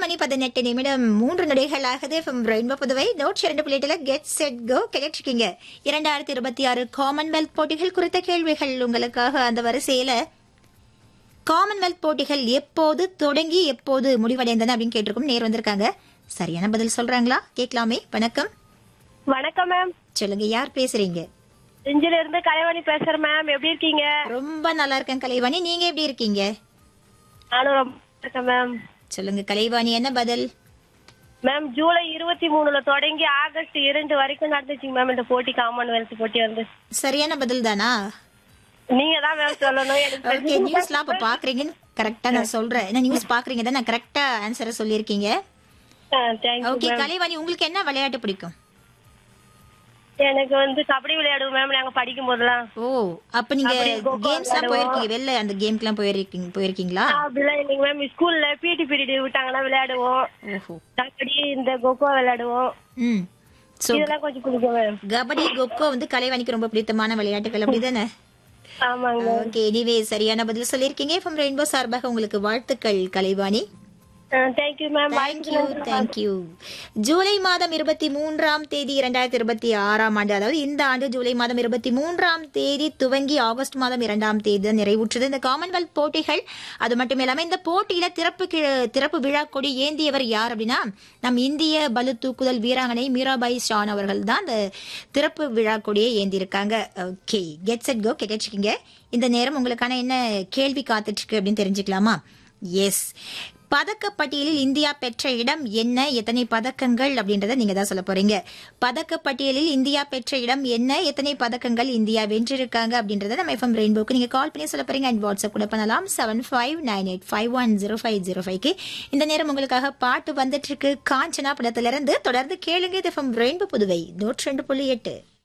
8:18 3 நொடிகள் ஆகுது. Rainbow Puduvai 102.8 get set go கேட்டிருக்கீங்க. 2026 காமன்வெல்த் போட்டிகள் குறித்த கேள்விகள் உங்களுக்காக. அந்த வரிசையில காமன்வெல்த் போட்டிகள் எப்போது தொடங்கி எப்போது முடிவடைந்தன அப்படின்னு கேட்டிருக்கோம். நேர் வந்திருக்காங்க. சரியான பதில் சொல்றாங்களா? கேட்கலாமே. வணக்கம். வணக்கம் மேம். சொல்லுங்க, யார் பேசுறீங்க? செஞ்சில இருந்து கலைவாணி பேசுறேன் மேம். எப்படி இருக்கீங்க? ரொம்ப நல்லா இருக்கேன் கலைவாணி, நீங்க எப்படி இருக்கீங்க? நானும் ரொம்ப இருக்கேன் மேம். சொல்லுங்க கலைவாணி, என்ன பதில்? மேம் ஜூலை 23 தொடங்கி ஆகஸ்ட் 2 வரைக்கும் நடந்துச்சுங்க மேம் இந்த போட்டி, காமன்வெல்த் போட்டி வந்து. சரியான பதில் தானா? நீங்க தான் மேம் சொல்லணும். ஓகே, நியூஸ்லாம் அப்ப பாக்குறீங்கன்னு கரெக்டா நான் சொல்றேன். என்ன நியூஸ் பாக்குறீங்க தான், நான் கரெக்டா ஆன்சரை சொல்லியிருக்கீங்க. ஓகே கலைவாணி, உங்களுக்கு என்ன விளையாட்டு பிடிக்கும்? எனக்கு வந்து கபடி விளையாடுவோம் மேம் நாங்க படிக்கும் போதெல்லாம். ஓ, அப்ப நீங்க கேம்ஸ் எல்லாம் போயிருக்கீங்க, வெளில அந்த கேம்க்குலாம் போயிருக்கீங்களா? அப்படிலாம் இல்லைங்க மேம். ஸ்கூல்ல பிடி பீரியட் விட்டாங்கன்னா விளையாடுவோம். ஓஹோ. கபடி, இந்த கொக்கோ விளையாடுவோம். இதெல்லாம் கொஞ்சம் பிடிக்கும் மேம். கபடி கொக்கோ வந்து கலைவாணிக்கு ரொம்ப பிடித்தமான விளையாட்டுகள், அப்படிதானே? ஆமாங்க. ஓகே, எனிவே சரியான பதில் சொல்லியிருக்கீங்க. ஃப்ரம் ரெயின்போ சார்பாக உங்களுக்கு வாழ்த்துக்கள் Kalaivani. Thank you ma'am. Thank you. July மாதம் 23 2026 அதாவது இந்த ஆண்டு ஜூலை மாதம் 23 துவங்கி ஆகஸ்ட் மாதம் 2 நிறைவுற்றது இந்த காமன்வெல்த் போட்டிகள். அது மட்டும் இல்லாம இந்த போட்டியில திறப்பு விழா கொடி ஏந்தியவர் யார் அப்படின்னா, நம் இந்திய பளு தூக்குதல் வீராங்கனை மீராபாய் ஷான் அவர்கள் தான் அந்த திறப்பு விழா கொடியை ஏந்தி இருக்காங்க. ஓகே, கெட் செட் கோ கேட்டிருக்கீங்க. இந்த நேரம் உங்களுக்கான என்ன கேள்வி காத்துட்டு இருக்கு அப்படின்னு தெரிஞ்சுக்கலாமா? எஸ், பதக்கப்பட்டியலில் இந்தியா பெற்ற இடம் என்ன, எத்தனை பதக்கங்கள் அப்படின்றத நீங்க தான் சொல்ல போறீங்க. பதக்கப்பட்டியலில் இந்தியா பெற்ற இடம் என்ன, எத்தனை பதக்கங்கள் இந்தியா வென்றிருக்காங்க அப்படின்றத நம்ம எஃப்எம் ரெயின்போக்கு நீங்க கால் பண்ணி சொல்ல போறீங்க. அண்ட் வாட்ஸ்அப் கூட பண்ணலாம் 7598510505க்கு. இந்த நேரம் உங்களுக்காக பாட்டு வந்துட்டு இருக்கு காஞ்சனா படத்திலிருந்து. தொடர்ந்து கேளுங்க. இது எஃப்எம் ரெயின்போ புதுவை 102.8.